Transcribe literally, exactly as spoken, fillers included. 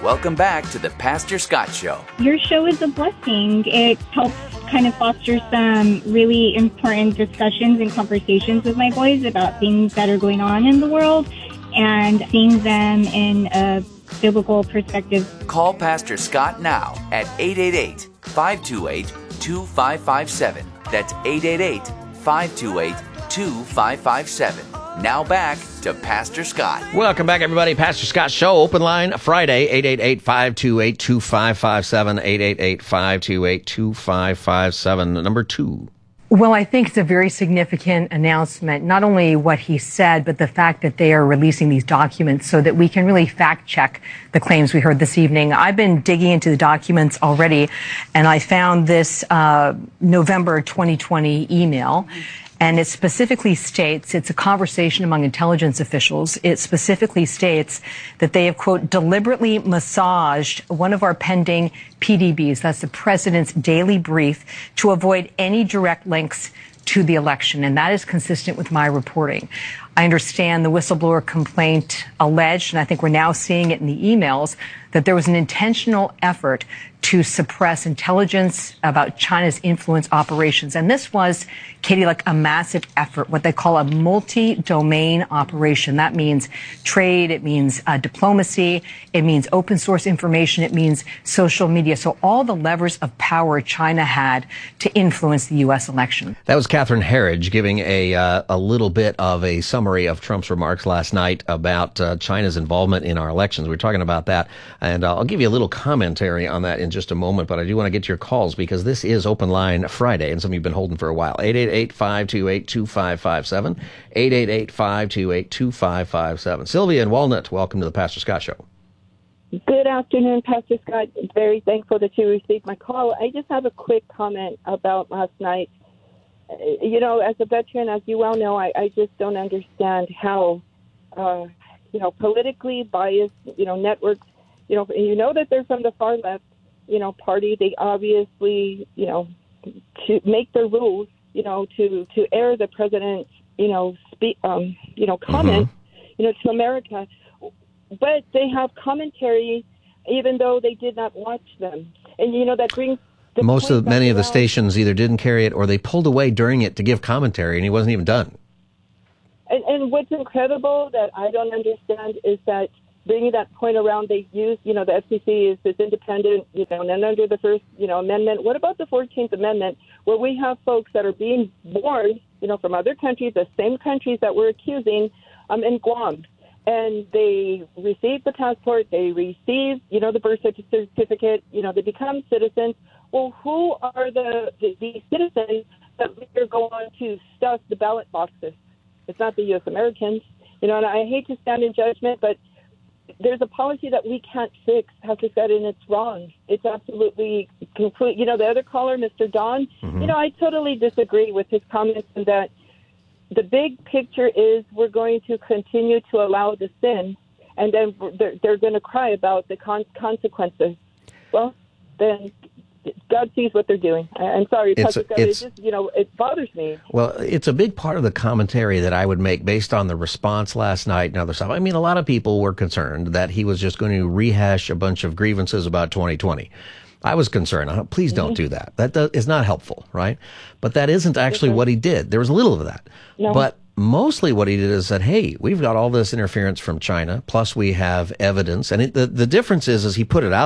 Welcome back to the Pastor Scott Show. Your show is a blessing. It helps kind of foster some really important discussions and conversations with my boys about things that are going on in the world and seeing them in a biblical perspective. Call Pastor Scott now at eight eight eight, five two eight, two five five seven. That's eight eight eight, five two eight, two five five seven. Now back to Pastor Scott. Welcome back, everybody. Pastor Scott Show, open line Friday, eight eight eight, five two eight, two five five seven, eight eight eight, five two eight, two five five seven. Number two. Well, I think it's a very significant announcement, not only what he said, but the fact that they are releasing these documents so that we can really fact check the claims we heard this evening. I've been digging into the documents already, and I found this uh, November twenty twenty email. And it specifically states, it's a conversation among intelligence officials. It specifically states that they have, quote, deliberately massaged one of our pending P D Bs, that's the president's daily brief, to avoid any direct links to the election. And that is consistent with my reporting. I understand the whistleblower complaint alleged, and I think we're now seeing it in the emails, that there was an intentional effort to suppress intelligence about China's influence operations. And this was, Katie, like a massive effort, what they call a multi-domain operation. That means trade, it means uh, diplomacy, it means open source information, it means social media. So all the levers of power China had to influence the U S election. That was Catherine Herridge giving a uh, a little bit of a summary of Trump's remarks last night about uh, China's involvement in our elections. We were talking about that, and uh, I'll give you a little commentary on that in just a moment, but I do want to get to your calls because this is Open Line Friday, and some of you have been holding for a while. eight eight eight, five two eight, two five five seven, eight eight eight, five two eight, two five five seven. Sylvia in Walnut, welcome to the Pastor Scott Show. Good afternoon, Pastor Scott. Very thankful that you received my call. I just have a quick comment about last night. You know, as a veteran, as you well know, I, I just don't understand how, uh, you know, politically biased, you know, networks, you know, you know that they're from the far left, you know, party. They obviously, you know, to make their rules, you know, to, to air the president's, you know, speak, um, you know, comments, mm-hmm. you know, to America. But they have commentary, even though they did not watch them. And, you know, that brings the Most of many of the around. stations either didn't carry it or they pulled away during it to give commentary, and he wasn't even done. And, and what's incredible that I don't understand is that bringing that point around, they use, you know, the F C C is this independent, you know, and then under the First, you know, Amendment. What about the fourteenth Amendment, where we have folks that are being born, you know, from other countries, the same countries that we're accusing, um, in Guam? And they receive the passport, they receive, you know, the birth certificate, you know, they become citizens. Well, who are the, the, the citizens that later go on to stuff the ballot boxes? It's not the U S Americans. You know, and I hate to stand in judgment, but there's a policy that we can't fix, Pastor Scott, and it's wrong. It's absolutely complete. You know, the other caller, Mister Don, mm-hmm. you know, I totally disagree with his comments in that the big picture is we're going to continue to allow the sin, and then they're, they're going to cry about the con- consequences. Well, then God sees what they're doing. I'm sorry, it's, Pastor Scott, it just, you know, it bothers me. Well, it's a big part of the commentary that I would make based on the response last night and other stuff. I mean, a lot of people were concerned that he was just going to rehash a bunch of grievances about twenty twenty. I was concerned. Please don't mm-hmm. do that. That does, is not helpful, right? But that isn't actually mm-hmm. what he did. There was a little of that. No. But mostly what he did is said, hey, we've got all this interference from China, plus we have evidence. And it, the, the difference is, is he put it out